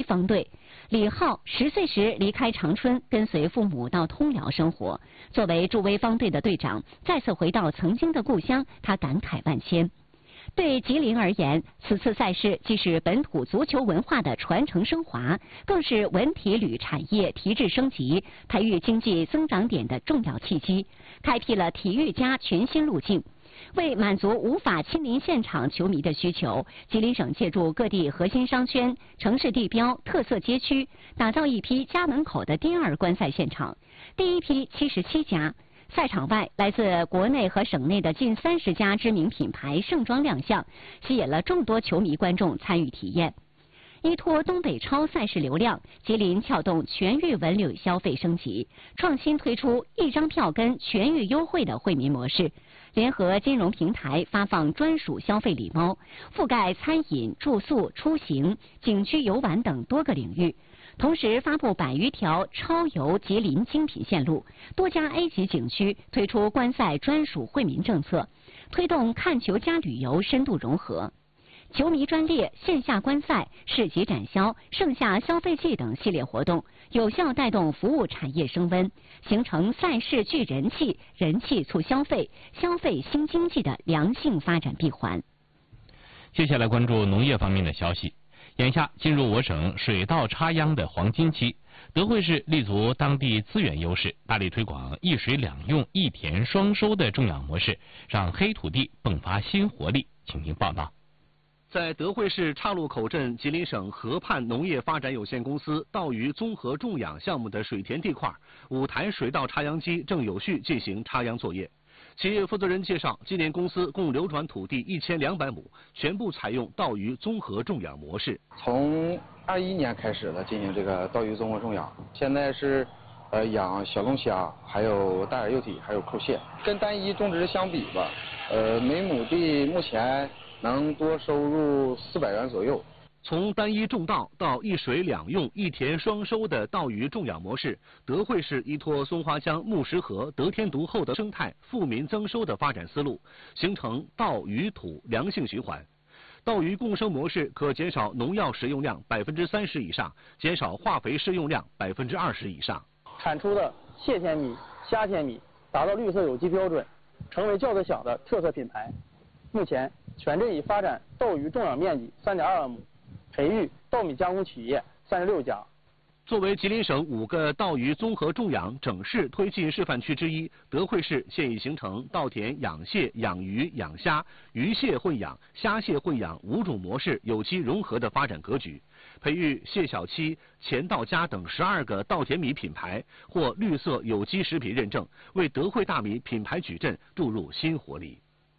方队。李浩10岁时离开长春，跟随父母到通辽生活。作为助威方队的队长，再次回到曾经的故乡，他感慨万千。对吉林而言，此次赛事既是本土足球文化的传承升华，更是文体旅产业提质升级、培育经济增长点的重要契机，开辟了体育加全新路径。为满足无法亲临现场球迷的需求，吉林省借助各地核心商圈、城市地标、特色街区，打造一批家门口的第二观赛现场。第一批77家。赛场外，来自国内和省内的近30家知名品牌盛装亮相，吸引了众多球迷观众参与体验。依托东北超赛事流量，吉林撬动全域文旅消费升级，创新推出1张票根全域优惠的惠民模式，联合金融平台发放专属消费礼包，覆盖餐饮、住宿、出行、景区游玩等多个领域。同时发布100余条超游吉林精品线路，多家 A 级景区推出观赛专属惠民政策，推动看球加旅游深度融合。球迷专列、线下观赛、市集展销、盛夏消费季等系列活动，有效带动服务产业升温，形成赛事聚人气、人气促消费、消费新经济的良性发展闭环。 接下来关注农业方面的消息。眼下进入我省水稻插秧的黄金期，德惠市立足当地资源优势，大力推广一水两用、一田双收的种养模式，让黑土地迸发新活力。请听报道。 在德惠市岔路口镇吉林省河畔农业发展有限公司稻鱼综合种养项目的水田地块，5台水稻插秧机正有序进行插秧作业。企业负责人介绍，今年公司共流转土地1200亩，全部采用稻鱼综合种养模式。 从21年开始的进行这个稻鱼综合种养，现在是养小龙虾，还有大眼幼体，还有扣蟹。跟单一种植相比吧，每亩地目前能多收入400元左右。 从单一种稻到一水两用、一田双收的稻鱼种养模式，德惠市依托松花江木石河得天独厚的生态，富民增收的发展思路，形成稻鱼土良性循环。稻鱼共生模式可减少农药使用量30%以上，减少化肥施用量20%以上。 产出的蟹田米、虾田米达到绿色有机标准，成为较小的特色品牌。目前全镇已发展稻鱼种养面积3.2万亩。培育稻米加工企业36家。 作为吉林省5个稻鱼综合种养整市推进示范区之一，德惠市现已形成稻田养蟹、养鱼、养虾、鱼蟹混养、虾蟹混养5种模式有机融合的发展格局，培育蟹小七、钱稻家等12个稻田米品牌获绿色有机食品认证，为德惠大米品牌矩阵注入新活力。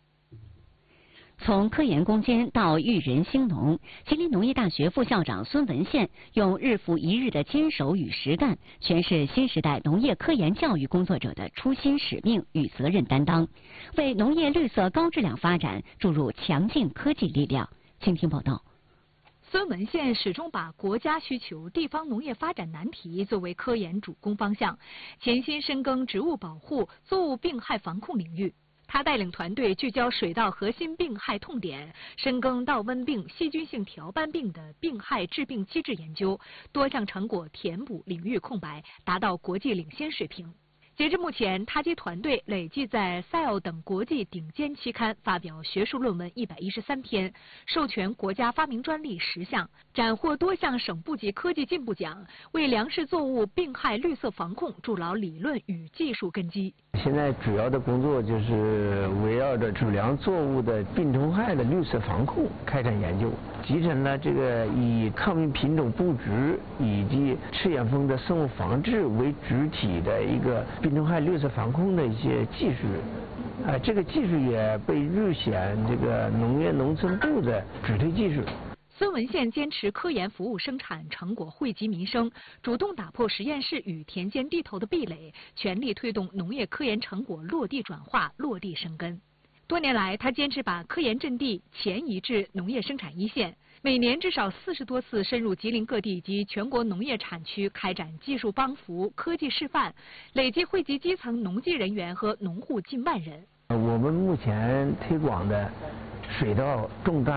从科研攻坚到育人兴农，吉林农业大学副校长孙文宪用日复一日的坚守与实干，诠释新时代农业科研教育工作者的初心使命与责任担当，为农业绿色高质量发展注入强劲科技力量。请听报道。 孙文宪始终把国家需求、地方农业发展难题作为科研主攻方向，潜心深耕植物保护、作物病害防控领域。他带领团队聚焦水稻核心病害痛点，深耕稻瘟病、细菌性条斑病的病害致病机制研究，多项成果填补领域空白，达到国际领先水平。截至目前，他及团队累计在 Cell 等国际顶尖期刊发表学术论文113篇，授权国家发明专利10项，斩获多项省部级科技进步奖，为粮食作物病害绿色防控筑牢理论与技术根基。 现在主要的工作就是围绕着主粮作物的病虫害的绿色防控开展研究，集成了这个以抗病品种布局以及赤眼蜂的生物防治为主体的一个病虫害绿色防控的一些技术。这个技术也被入选这个农业农村部的主推技术。 孙文宪坚持科研服务生产成果惠及民生，主动打破实验室与田间地头的壁垒，全力推动农业科研成果落地转化、落地生根。多年来，他坚持把科研阵地前移至农业生产一线，每年至少40多次深入吉林各地及全国农业产区开展技术帮扶、科技示范，累计惠及基层农技人员和农户近万人。 我们目前推广的水稻种大